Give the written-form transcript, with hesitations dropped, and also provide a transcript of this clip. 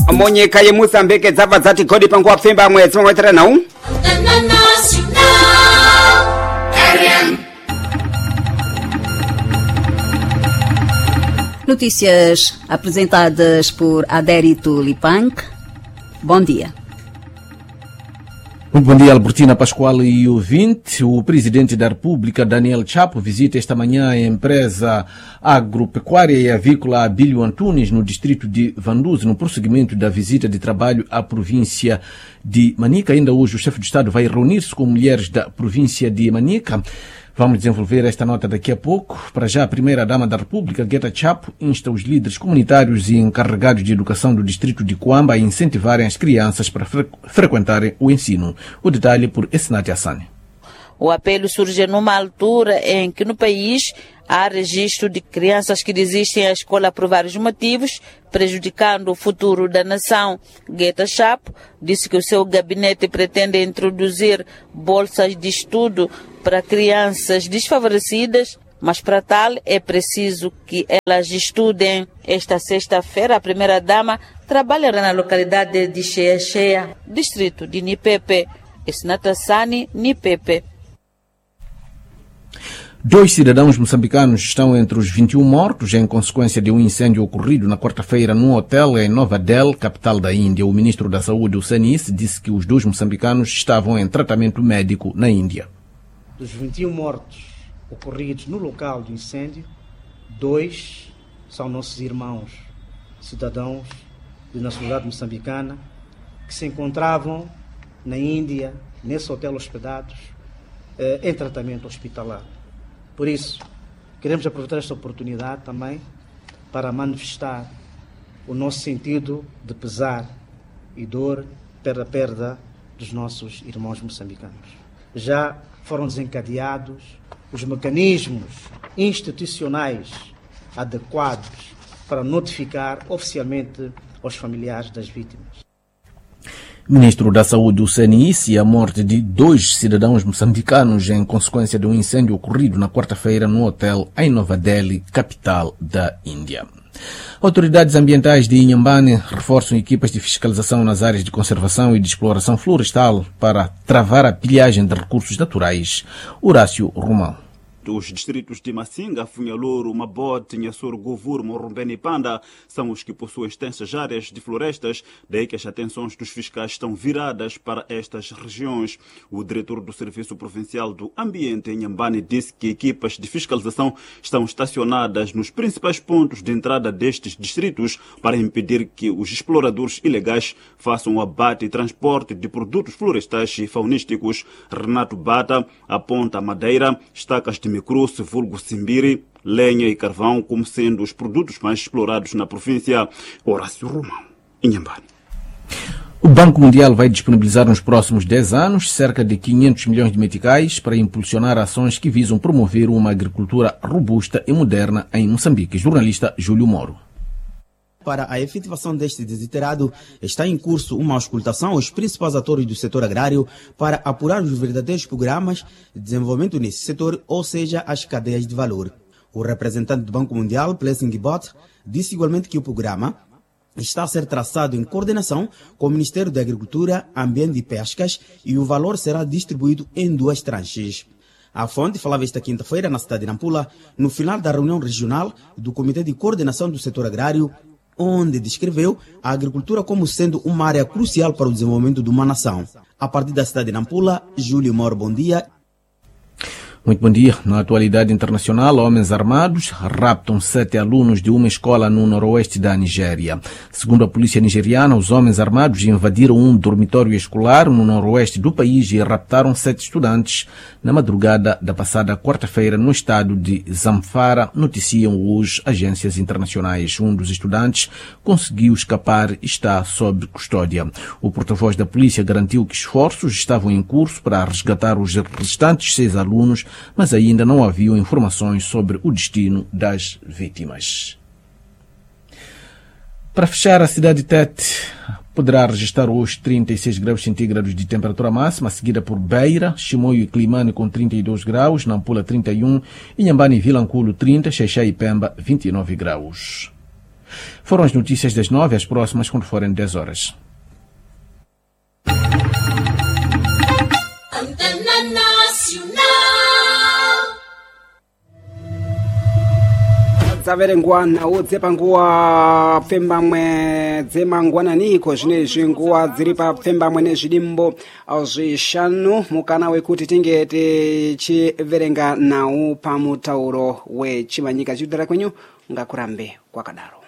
munyika yeMozambique dzabva dzati godi panguva pfemba mwedzi wamwaitira não. Notícias apresentadas por Adérito Lipanc. Bom dia. Muito bom dia, Albertina Pascoal e ouvinte. O presidente da República, Daniel Chapo, visita esta manhã a empresa agropecuária e avícola Abílio Antunes, no distrito de Vanduze, no prosseguimento da visita de trabalho à província de Manica. Ainda hoje o chefe de Estado vai reunir-se com mulheres da província de Manica. Vamos desenvolver esta nota daqui a pouco. Para já, a primeira-dama da República, Guetta Chapo, insta os líderes comunitários e encarregados de educação do distrito de Coamba a incentivarem as crianças para frequentarem o ensino. O detalhe por Esnati Hassani. O apelo surge numa altura em que no país há registro de crianças que desistem à escola por vários motivos, prejudicando o futuro da nação. Guetta Chapo disse que o seu gabinete pretende introduzir bolsas de estudo para crianças desfavorecidas, mas para tal é preciso que elas estudem. Esta sexta-feira, a primeira-dama trabalhará na localidade de Cheia, distrito de Nipepe. Esnatassani, Nipepe. 2 cidadãos moçambicanos estão entre os 21 mortos em consequência de um incêndio ocorrido na quarta-feira num hotel em Nova Delhi, capital da Índia. O ministro da Saúde, Hussein Isse, disse que os 2 moçambicanos estavam em tratamento médico na Índia. Dos 21 mortos ocorridos no local do incêndio, 2 são nossos irmãos, cidadãos de nacionalidade moçambicana, que se encontravam na Índia, nesse hotel hospedados, em tratamento hospitalar. Por isso, queremos aproveitar esta oportunidade também para manifestar o nosso sentido de pesar e dor pela perda dos nossos irmãos moçambicanos. Já foram desencadeados os mecanismos institucionais adequados para notificar oficialmente aos familiares das vítimas. Ministro da Saúde, Hussein Isse, a morte de 2 cidadãos moçambicanos em consequência de um incêndio ocorrido na quarta-feira no hotel em Nova Delhi, capital da Índia. Autoridades ambientais de Inhambane reforçam equipas de fiscalização nas áreas de conservação e de exploração florestal para travar a pilhagem de recursos naturais. Horácio Romão. Os distritos de Massinga, Funhalouro, Mabote, Nhassoro, Govur, Morumbene e Panda são os que possuem extensas áreas de florestas, daí que as atenções dos fiscais estão viradas para estas regiões. O diretor do Serviço Provincial do Ambiente em Inhambane disse que equipas de fiscalização estão estacionadas nos principais pontos de entrada destes distritos para impedir que os exploradores ilegais façam o abate e transporte de produtos florestais e faunísticos. Renato Bata aponta a madeira, estacas de microce, vulgo simbiri, lenha e carvão como sendo os produtos mais explorados na província. Horácio Romão, Inhambane. O Banco Mundial vai disponibilizar nos próximos 10 anos cerca de 500 milhões de meticais para impulsionar ações que visam promover uma agricultura robusta e moderna em Moçambique. Jornalista Júlio Moro. Para a efetivação deste desiderado, está em curso uma auscultação aos principais atores do setor agrário para apurar os verdadeiros programas de desenvolvimento nesse setor, ou seja, as cadeias de valor. O representante do Banco Mundial, Blessing Bott, disse igualmente que o programa está a ser traçado em coordenação com o Ministério da Agricultura, Ambiente e Pescas e o valor será distribuído em 2 tranches. A fonte falava esta quinta-feira na cidade de Nampula, no final da reunião regional do Comitê de Coordenação do Setor Agrário, onde descreveu a agricultura como sendo uma área crucial para o desenvolvimento de uma nação. A partir da cidade de Nampula, Júlio Moro, bom dia. Muito bom dia. Na atualidade internacional, homens armados raptam 7 alunos de uma escola no noroeste da Nigéria. Segundo a polícia nigeriana, os homens armados invadiram um dormitório escolar no noroeste do país e raptaram 7 estudantes na madrugada da passada quarta-feira no estado de Zamfara, noticiam hoje agências internacionais. Um dos estudantes conseguiu escapar e está sob custódia. O porta-voz da polícia garantiu que esforços estavam em curso para resgatar os restantes 6 alunos, mas ainda não haviam informações sobre o destino das vítimas. Para fechar, a cidade de Tete poderá registrar hoje 36 graus centígrados de temperatura máxima, seguida por Beira, Chimoio e Climane com 32 graus, Nampula 31, Inhambane e Vilanculo 30, Xexé e Pemba 29 graus. Foram as notícias das 9, as próximas quando forem 10 horas. dzaverengwana udzepa nguwa pfembamwe dzemangwananiko zvinezvi nguwa dziri papfembamwe nezvidimbo zvishanu mukana wekuti tinge tichiverenga nawo pamutauro wechimanyika chidara kwenyu ngakurambe kwakadaro.